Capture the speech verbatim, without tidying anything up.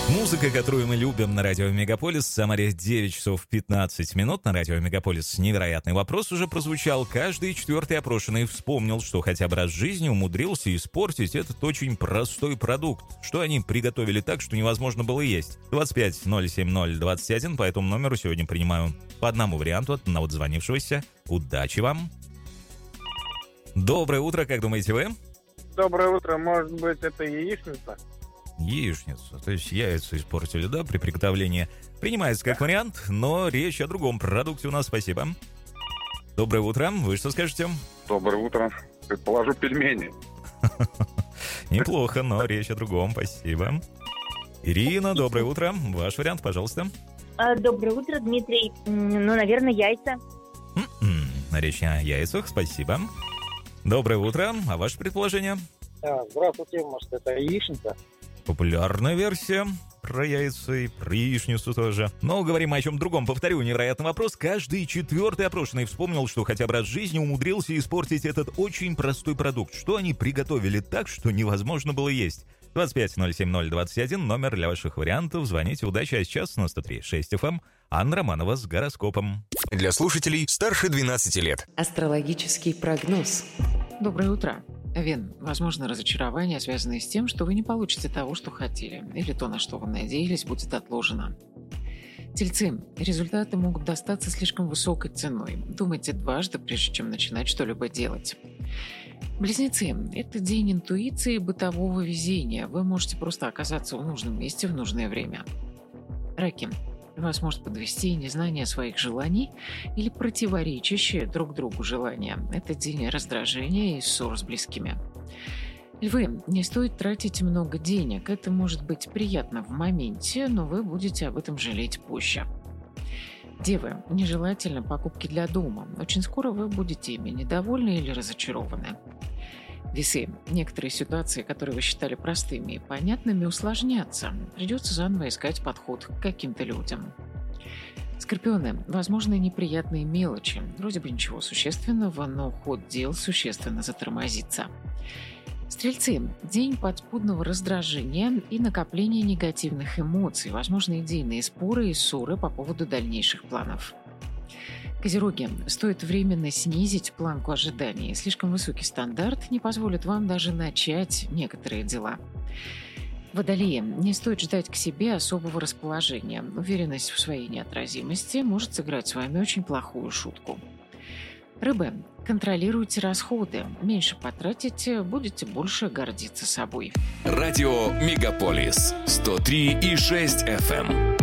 Музыка, которую мы любим на радио Мегаполис. В Самаре девять часов пятнадцать минут. На радио Мегаполис невероятный вопрос уже прозвучал. Каждый четвертый опрошенный вспомнил, что хотя бы раз в жизни умудрился испортить этот очень простой продукт. Что они приготовили так, что невозможно было есть. двадцать пять ноль семь ноль двадцать один. По этому номеру сегодня принимаю по одному варианту от одного звонившегося. Удачи вам. Доброе утро, как думаете вы? Доброе утро. Может быть, это яичница? Яичницу, то есть яйца испортили, да, при приготовлении. Принимается как вариант, но речь о другом продукте у нас, спасибо. Доброе утро, вы что скажете? Доброе утро, предположу, пельмени. Неплохо, но речь о другом, спасибо. Ирина, доброе утро, ваш вариант, пожалуйста. Доброе утро, Дмитрий. Ну, наверное, яйца. Речь о яйцах, спасибо. Доброе утро, а ваше предположение? Здравствуйте, может, это яичница? Популярная версия про яйца и про яичницу тоже. Но говорим о чем другом. Повторю, невероятный вопрос. Каждый четвертый опрошенный вспомнил, что хотя бы раз в жизни умудрился испортить этот очень простой продукт. Что они приготовили так, что невозможно было есть. двадцать пять ноль семь ноль двадцать один, номер для ваших вариантов. Звоните, удачи, а сейчас на сто три шесть эф эм. Анна Романова с гороскопом. Для слушателей старше двенадцати лет. Астрологический прогноз. Доброе утро. Вен, возможно, разочарование, связанное с тем, что вы не получите того, что хотели, или то, на что вы надеялись, будет отложено. Тельцы, результаты могут достаться слишком высокой ценой. Думайте дважды, прежде чем начинать что-либо делать. Близнецы, это день интуиции и бытового везения. Вы можете просто оказаться в нужном месте в нужное время. Раки, вас может подвести незнание своих желаний или противоречащие друг другу желания. Это день раздражения и ссор с близкими. Львы, не стоит тратить много денег. Это может быть приятно в моменте, но вы будете об этом жалеть позже. Девы, нежелательно покупки для дома. Очень скоро вы будете ими недовольны или разочарованы. Весы, некоторые ситуации, которые вы считали простыми и понятными, усложнятся. Придется заново искать подход к каким-то людям. Скорпионы, возможны неприятные мелочи. Вроде бы ничего существенного, но ход дел существенно затормозится. Стрельцы, день подспудного раздражения и накопления негативных эмоций. Возможны идейные споры и ссоры по поводу дальнейших планов. Козероги, стоит временно снизить планку ожиданий. Слишком высокий стандарт не позволит вам даже начать некоторые дела. Водолеи, не стоит ждать к себе особого расположения. Уверенность в своей неотразимости может сыграть с вами очень плохую шутку. Рыбы, контролируйте расходы. Меньше потратите, будете больше гордиться собой. Радио Мегаполис сто три и шесть эф эм.